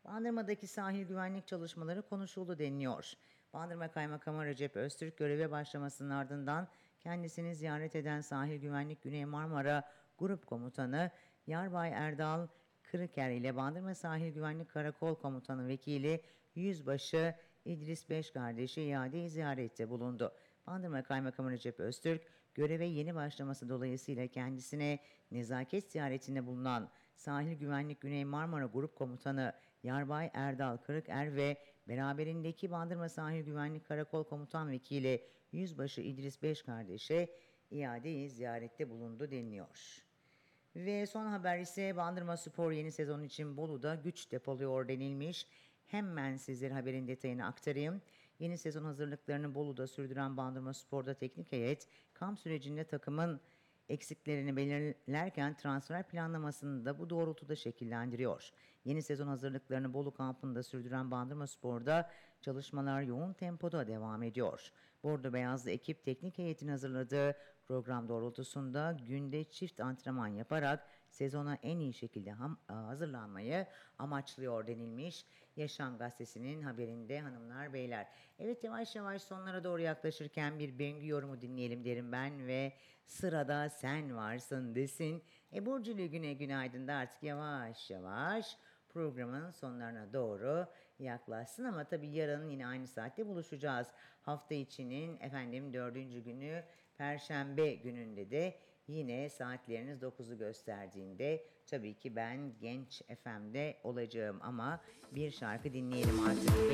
Bandırma'daki sahil güvenlik çalışmaları konuşuldu deniliyor. Bandırma Kaymakamı Recep Öztürk göreve başlamasının ardından kendisini ziyaret eden Sahil Güvenlik Güney Marmara Grup Komutanı Yarbay Erdal Kırıker ile Bandırma Sahil Güvenlik Karakol Komutanı Vekili Yüzbaşı İdris Beşkardeş'i iade ziyarette bulundu. Bandırma Kaymakamı Recep Öztürk, göreve yeni başlaması dolayısıyla kendisine nezaket ziyaretinde bulunan Sahil Güvenlik Güney Marmara Grup Komutanı Yarbay Erdal Kırıker ve beraberindeki Bandırma Sahil Güvenlik Karakol Komutan Vekili Yüzbaşı İdris Beşkardeş'e iade ziyarette bulundu deniliyor. Ve son haber ise Bandırma Spor yeni sezon için Bolu'da güç depoluyor denilmiş. Hemen sizlere haberin detayını aktarayım. Yeni sezon hazırlıklarını Bolu'da sürdüren Bandırma Spor'da teknik heyet kamp sürecinde takımın eksiklerini belirlerken transfer planlamasını da bu doğrultuda şekillendiriyor. Yeni sezon hazırlıklarını Bolu kampında sürdüren Bandırma Spor'da çalışmalar yoğun tempoda devam ediyor. Bordo Beyazlı ekip teknik heyetin hazırladığı program doğrultusunda günde çift antrenman yaparak sezona en iyi şekilde hazırlanmayı amaçlıyor denilmiş. Yaşam Gazetesi'nin haberinde hanımlar beyler. Evet, yavaş yavaş sonlara doğru yaklaşırken bir Bengü yorumu dinleyelim derim ben ve sırada sen varsın desin. Burcu günaydın da artık yavaş yavaş programın sonlarına doğru yaklaşsın ama tabii yarın yine aynı saatte buluşacağız. Hafta içinin dördüncü günü Perşembe gününde de yine saatleriniz 9'u gösterdiğinde tabii ki ben Genç FM'de olacağım ama bir şarkı dinleyelim artık.